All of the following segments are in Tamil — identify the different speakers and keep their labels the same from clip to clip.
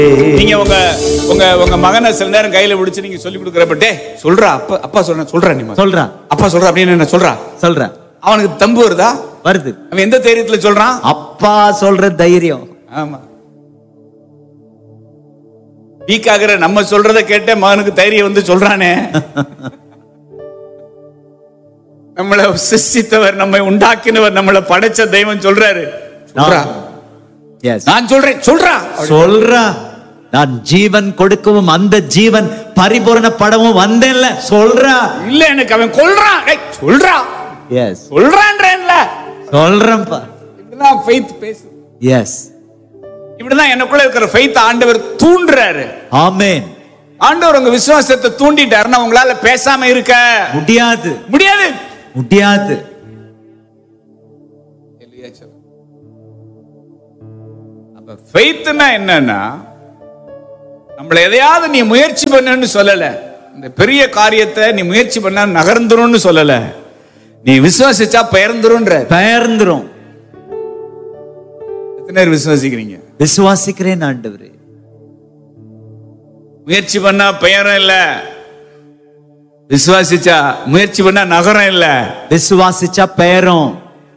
Speaker 1: நீங்க உங்க உங்க உங்க மகனை சில நேரம் கையில பிடிச்சு நீங்க சொல்லி கொடுக்கறப்ப சொல்றா அப்பா அப்பா சொல்றா நீ
Speaker 2: சொல்றா
Speaker 1: அப்பா சொல்றா அப்படின்னு என்ன சொல்றா அவனுக்கு தம்பு வருதா?
Speaker 2: வருது.
Speaker 1: அவன் எந்த தைரியத்துல சொல்றான்?
Speaker 2: அப்பா சொல்ற தைரியம்.
Speaker 1: ஆமா, வீக்காகிற நம்ம சொல்றத கேட்ட மகனுக்கு தைரியம் வந்து சொல்றானே. நம்மளை சிருஷ்டித்தவர், நம்மை உண்டாக்கினவர், நம்மளை படைச்ச தெய்வம் சொல்றாரு. நான் சொல்றேன் சொல்றா. நான் ஜீவன் கொடுக்கவும் அந்த ஜீவன் பரிபூரணப்படவும் வந்தேன்ல சொல்றா. இல்ல எனக்கு அவன் கொல்றான். சொல்றா. எஸ் சொல்றான்றேன்ல சொல்றேன்ப்பா. இப்படிதான் ஃபெய்த் பேசு. எஸ் இப்படிதான் எனக்குள்ள இருக்கிற ஃபெய்த் ஆண்டவர் தூண்டுறாரு. ஆமென். ஆண்டவர் உங்க விசுவாசத்தை தூண்டிட்டாருன்னா உங்களால பேசாம இருக்க முடியாது. முடியாது முடியாது. அப்ப ஃபெய்த்னா என்னன்னா, நம்மள எதையாவது நீ முயற்சி பண்ணு சொல்லல. இந்த பெரிய காரியத்தை நீ முயற்சி பண்ண நகர்ந்துரும்னு சொல்லல. நீ விசுவாசிச்சா பெயர்ந்துரும். எத்தனை பேர் விசுவாசிக்கிறீங்க? விசுவாசிக்கிறேன் ஆண்டவரே. முயற்சி பண்ணா பெயரும் இல்ல, விசுவாசிச்சா முயற்சி பண்ணா நகரம் இல்ல. விசுவாசிச்சா பெயரும்.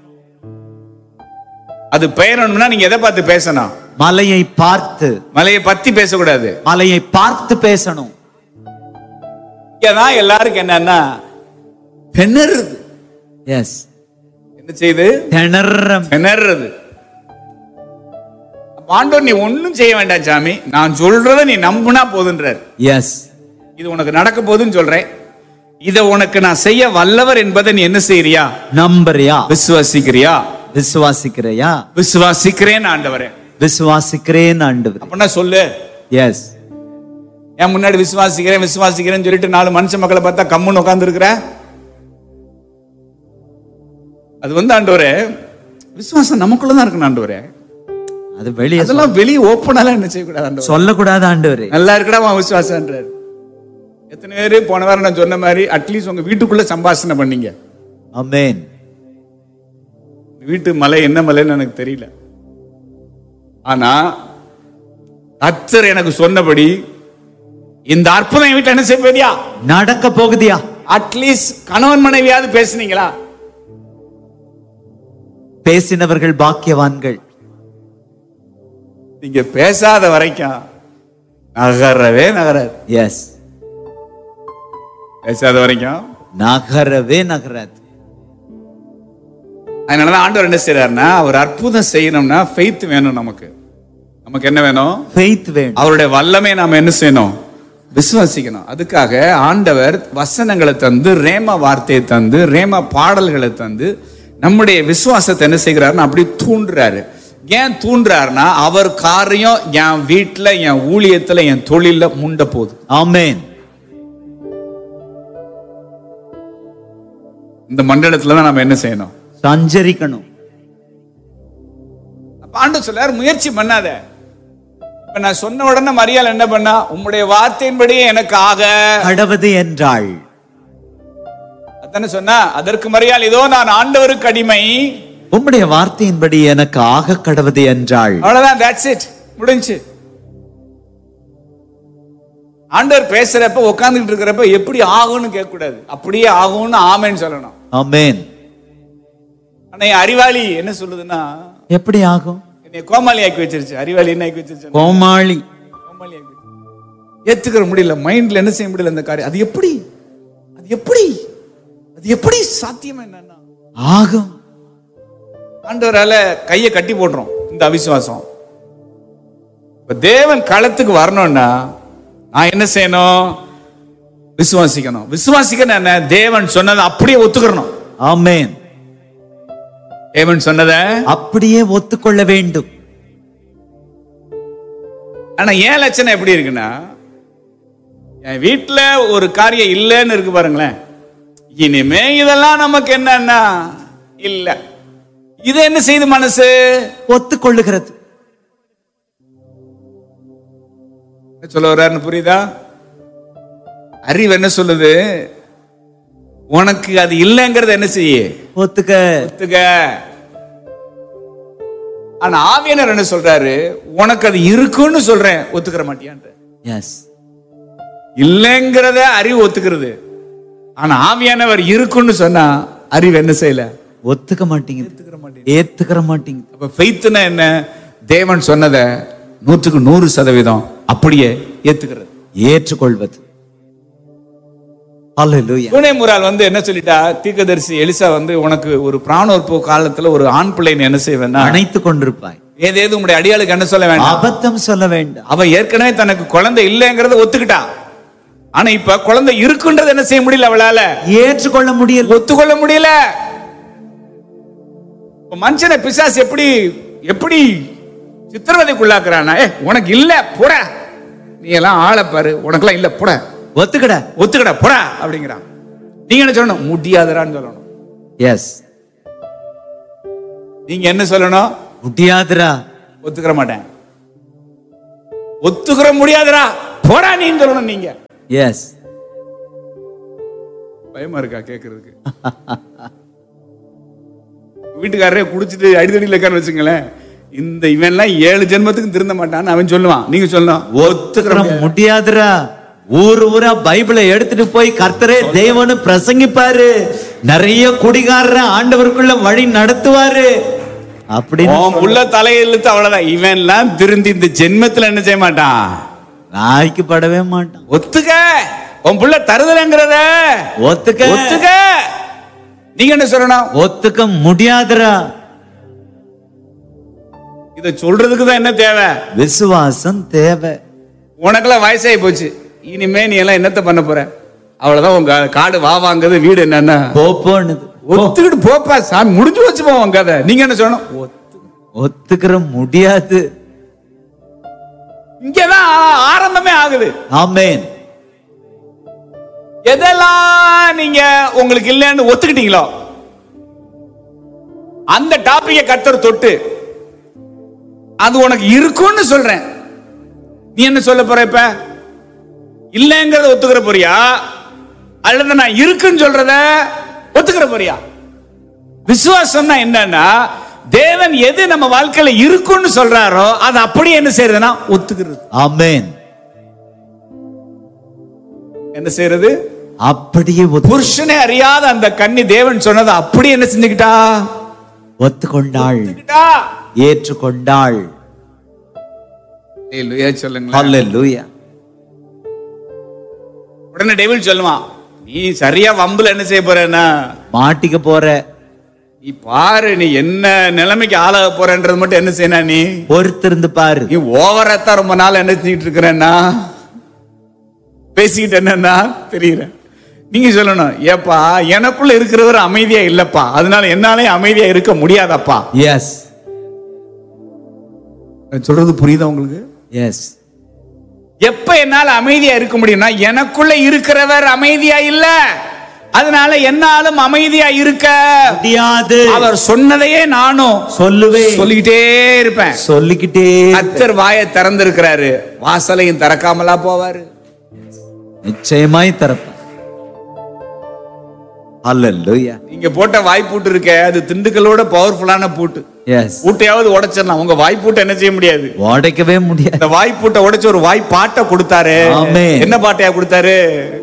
Speaker 1: அது பெயரணும்னா நீங்க எதை பார்த்து பேசணும்? மலையை பார்த்து. மலையை பத்தி பேசக்கூடாது, மலையை பார்த்து பேசணும். இங்கதான் எல்லாருக்கும் என்னன்னா திணறுது. எஸ் என்ன செய்யுது? திணறது. ஆண்டவர் நீ ஒன்னும் செய்ய வேண்டாம் சாமி, நான் சொல்றத நீ நம்புனா போதுன்றார். எஸ் இது உனக்கு நடக்க போதுன்னு சொல்றேன், இத உனக்கு நான் செய்ய வல்லவர் என்பதை நீ என்ன செய்யறியா? நம்புறியா? விசுவாசிக்கிறியா? விசுவாசிக்கிறேன் ஆண்டவரே. விசுவாசிக்கிறேன் ஆண்டவரே அப்படின்னா சொல்லு. எஸ் என் முன்னாடி விசுவாசிக்கிறேன்னு சொல்லிட்டு 4 மனுஷ மக்களை பார்த்தா கம்முன்னு உட்கார்ந்து இருக்கிற. அது ஆண்டவரே விசுவாசம் நமக்குள்ளதான் இருக்கணும் ஆண்டவரே. அது வெளியே, அதெல்லாம் வெளியே ஓப்பனாலாம் என்ன செய்யக்கூடாது, சொல்லக்கூடாது ஆண்டவரே. நல்லா இருக்கடா விசுவாசம்ன்றாரு. எத்தனை பேரு போன வாரம் நான் சொன்ன மாதிரி அட்லீஸ்ட் உங்க வீட்டுக்குள்ள சம்பாஷணை பண்ணீங்க? ஆமென். வீட்டு மலை என்ன மலைன்னு எனக்கு தெரியல, ஆனா கர்த்தர் எனக்கு சொன்னபடி இந்த அற்புதம் என் வீட்டுல என்ன செய்ய நடக்க போகுதியா? அட்லீஸ்ட் கணவன் மனைவியாவது பேசுனீங்களா? பேசினவர்கள் பாக்கியவான்கள். நீங்க பேசாத வரைக்கும் நகரவே நகராது. எஸ் பேசாத வரைக்கும் நகரவே நகராது. அதனாலதான் ஆண்டவர் என்ன செய்யறாருன்னா, அவர் அற்புதம் செய்யணும்னா ஃபெய்த் வேணும். நமக்கு என்ன வேணும்? ஃபெய்த் வேணும். அவருடைய வல்லமை நாம என்ன செய்யணும்? விசுவாசிக்கணும். அதுக்காக ஆண்டவர் வசனங்களை தந்து, ரேம வார்த்தையை தந்து, ரேம பாடல்களை தந்து நம்முடைய விசுவாசத்தை என்ன செய்கிறாருன்னா அப்படி தூண்டுறாரு. ஏன் தூண்டுறாருன்னா, அவர் காரியம் என் வீட்டுல, என் ஊழியத்துல, என் தொழில முண்ட போகுது. ஆமென். இந்த மண்டலத்துல தான் நம்ம என்ன செய்யணும்? சஞ்சரிக்கணும். ஆண்டவர் சொல்றார் முயற்சி பண்ணாத. இப்ப நான் சொன்ன உடனே மரியாள் என்ன பண்ணா? உம்முடைய வார்த்தையின்படியே எனக்கு ஆக கடவது என்றாள். அதானே சொன்னா. அதற்கு மரியாள், இதோ நான் ஆண்டவருக்கு அடிமை, உம்முடைய வார்த்தையின்படி எனக்கு ஆக கடவது என்றாள். அவ்வளவுதான், that's it, முடிஞ்சு. ஆண்டவர் பேசுறப்ப உட்கார்ந்துட்டு இருக்கிறப்ப எப்படி ஆகும்னு கேட்க கூடாது, அப்படியே ஆகும்னு ஆமென் சொல்லணும். ஆமென். ஆனா அறிவாளி என்ன சொல்லுதுன்னா, எப்படி ஆகும்? என்னை கோமாளி ஆக்கி வச்சிருச்சு. அறிவாளி என்ன ஆக்கி வச்சிருச்சு? கோமாளி ஆக்கி. ஏத்துக்கிற முடியல, மைண்ட்ல என்ன செய்ய முடியல அந்த காரியம். அது எப்படி சாத்தியம்? என்னன்னா ஆகும். ஆண்டவரால கையை கட்டி போடுறோம் இந்த அவிசுவாசம். இப்ப தேவன் களத்துக்கு வரணும்னா நான் என்ன செய்யணும்? விசுவாசிக்கணும். விசுவாசிக்கணும் என்ன? தேவன் சொன்னதை அப்படியே ஒத்துக்கணும். ஆமென். தேவன் சொன்னதை அப்படியே ஒத்துக்கொள்ள வேண்டும். ஆனா ஏன் லட்சணம் எப்படி இருக்குன்னா, என் வீட்டுல ஒரு காரியம் இல்லைன்னு இருக்கு பாருங்களேன், இனிமே இதெல்லாம் நமக்கு என்னன்னா இல்ல. இது என்ன செய்து மனசு ஒத்துக்கொள்ளுகிறது. சொல்ல வர்றாருன்னு புரியுதா? அறிவு என்ன சொல்லுது? உனக்கு அது இல்லைங்கிறத என்ன செய்ய? ஒத்துக்க.
Speaker 3: ஆனா ஆவியானவர் என்ன சொல்றாரு, உனக்கு அது இருக்குன்னு சொல்றேன், ஒத்துக்கிற மாட்டியான்ற.
Speaker 2: எஸ்.
Speaker 3: இல்லைங்கிறத அறிவு ஒத்துக்கிறது. ஆனா ஆவியானவர் இருக்குன்னு சொன்னா அறிவு என்ன செய்யல,
Speaker 2: ஒத்துக்க மாட்டீங்க, ஏத்துக்கிற மாட்டீங்க.
Speaker 3: அப்ப ஃபெய்த்னா என்ன, தேவன் சொன்னதை 100% அப்படியே ஏத்துக்கிறது,
Speaker 2: ஏற்றுக்கொள்வது. ஹல்லேலூயா.
Speaker 3: பூனேமுரால் என்ன சொல்லிட்டா, தீர்க்கதரிசி எலிசா உனக்கு ஒரு பிராணோற்பு காலத்துல ஒரு ஆண் பிள்ளைன்னு என்ன செய்வேன்னா
Speaker 2: அணைத்துக் கொண்டிருப்பாய்.
Speaker 3: ஏதேது உங்களுடைய அடியாளுக்கு என்ன சொல்ல வேண்டாம்,
Speaker 2: அபத்தம் சொல்ல வேண்டாம்.
Speaker 3: அவ ஏற்கனவே தனக்கு குழந்தை இல்லைங்கிறத ஒத்துக்கிட்டா. ஆனா இப்ப குழந்தை இருக்குன்றது என்ன செய்ய முடியல, அவளால
Speaker 2: ஏற்றுக்கொள்ள முடியல,
Speaker 3: ஒத்துக்கொள்ள முடியல. மனுஷனை பிசாசு எப்படி எப்படி சித்திரவதைக்குள்ளாக்குறானா, உனக்கு இல்ல போட, நீ எல்லாம் ஆளை பாரு, உனக்கெல்லாம் இல்ல போட,
Speaker 2: ஒத்துக்கட
Speaker 3: ஒத்துக்கட போடா அப்படிங்கிறான். நீங்க என்ன சொல்லணும், முடியாதரான்னு சொல்லணும்.
Speaker 2: எஸ்.
Speaker 3: நீங்க என்ன சொல்லணும்,
Speaker 2: முடியாதுடா,
Speaker 3: ஒத்துக்கிற மாட்டேன், ஒத்துக்கிற முடியாதுடா போடா நீன்னு சொல்லணும். நீங்க
Speaker 2: எஸ்.
Speaker 3: பயமா இருக்கா கேக்குறதுக்கு? வீட்டுக்காரரே குடிச்சிட்டு அடிதடியில் இருக்கான்னு வச்சுங்களேன், இந்த இவன்லாம் 7 ஜென்மத்துக்கு திருந்த மாட்டான்னு அவன் சொல்லுவான். நீங்க சொல்லணும்,
Speaker 2: ஒத்துக்கிற முடியாதுடா. ஊரா பைபிளை எடுத்துட்டு போய் கர்த்தரே தேவனு பிரசங்கிப்பாரு, நிறைய குடிகாரர ஆண்டவருக்குள்ள வழி நடத்துவாரு அப்படின்னு
Speaker 3: உள்ள தலையெழுத்து. அவ்வளவுதான், இவன்லாம் திருந்தி இந்த ஜென்மத்துல என்ன செய்ய மாட்டான்,
Speaker 2: நாய்க்கு படவே மாட்டான்.
Speaker 3: ஒத்துக்க, உன் புள்ள தருதலைங்கிறத
Speaker 2: ஒத்துக்க,
Speaker 3: ஒத்துக்க. நீங்க என்ன சொல்லணும்,
Speaker 2: ஒத்துக்க முடியாதுடா.
Speaker 3: இத சொல்றதுக்கு தான் என்ன தேவை,
Speaker 2: விசுவாசம் தேவை.
Speaker 3: உனக்கெல்லாம் வயசாகி போச்சு, இனிமே நீ எல்லாம் என்னத்த பண்ண போற, அவ்வளவுதான். உங்க காடு வா வாங்குது, வீடு என்னன்னா
Speaker 2: போப்போன்னுது,
Speaker 3: ஒத்துக்கிட்டு போப்பா சாமி, முடிஞ்சு வச்சு போவோம் கதை. நீங்க என்ன சொல்லணும்,
Speaker 2: ஒத்துக்கிற முடியாது.
Speaker 3: இங்கதான் ஆரம்பமே ஆகுது.
Speaker 2: ஆமென்.
Speaker 3: எதெல்லாம் நீங்க உங்களுக்கு இல்லைன்னு ஒத்துக்கிட்டீங்களோ அந்த டாபிக்கை கர்த்தர் தொட்டு அது உனக்கு இருக்குன்னு சொல்றேன், நீ என்ன சொல்ல போற, இப்ப இல்லைங்கிறத ஒத்துக்கிற போறியா, அல்லது நான் இருக்குன்னு சொல்றத ஒத்துக்கிற போறியா? விசுவாசம்னா என்னன்னா, தேவன் எது நம்ம வாழ்க்கையில இருக்குன்னு சொல்றாரோ அது அப்படியே என்ன செய்யறதுன்னா ஒத்துக்கிறது.
Speaker 2: ஆமென்.
Speaker 3: என்ன செய்யறது,
Speaker 2: அப்படியே
Speaker 3: புருஷனே அறியாத அந்த கன்னி தேவன் சொன்னதை அப்படியே என்ன செஞ்சுக்கிட்டா,
Speaker 2: ஒத்துக்கொண்டாள், ஏற்றுக்கொண்டாள்.
Speaker 3: சொல்லுங்க.
Speaker 2: ஹல்லேலூயா.
Speaker 3: உடனே டேவிட் சொல்லுவான், நீ சரியா வம்புல என்ன செய்ய போறேன்னா
Speaker 2: மாட்டிக்க போற,
Speaker 3: நீ பாரு நீ என்ன நிலைமைக்கு ஆளாக போறன்றது மட்டும் என்ன செய்யணும், நீ
Speaker 2: பொறுத்திருந்து பாரு.
Speaker 3: நீ ஓவரத்தான் ரொம்ப நாள் என்ன செஞ்சுட்டு இருக்கிறேன்னா பேசிக்கிட்டு என்னன்னா தெரியல. நீங்க சொல்லணும், ஏப்பா எனக்குள்ள இருக்கிறவர் அமைதியா இல்லப்பா, அதனால என்னாலே அமைதியா இருக்க முடியாதப்பா.
Speaker 2: எஸ்.
Speaker 3: சொல்றது புரியுதா உங்களுக்கு?
Speaker 2: எஸ்.
Speaker 3: எப்ப என்னால அமைதியா இருக்க முடியும்னா, எனக்குள்ள இருக்கிறவர் அமைதியா இல்ல, அதனால என்னாலும் அமைதியா இருக்க முடியாது. அவர் சொன்னதையே நானும் சொல்லுவேன், சொல்லிக்கிட்டே இருப்பேன், சொல்லிக்கிட்டே. கர்த்தர் வாயை திறந்திருக்கிறாரு, வாசலையும் திறக்காமலா போவாரு,
Speaker 2: நிச்சயமாய் திறப்பார். ஹல்லேலூயா.
Speaker 3: நீங்க போட்ட வாய்ப்பூட்டு இருக்க, அது திண்டுக்கலோட பவர்ஃபுல்லான பூட்டு.
Speaker 2: எஸ்.
Speaker 3: பூட்டையாவது உடைச்சிடலாம், உங்க வாய்ப்பூட்டை என்ன செய்ய முடியாது,
Speaker 2: உடைக்கவே முடியாது.
Speaker 3: இந்த வாய்ப்பூட்டை உடைச்சு ஒரு வாய்ப்பாட்டை கொடுத்தாரு.
Speaker 2: ஆமென்.
Speaker 3: என்ன பாட்டையா கொடுத்தாரு,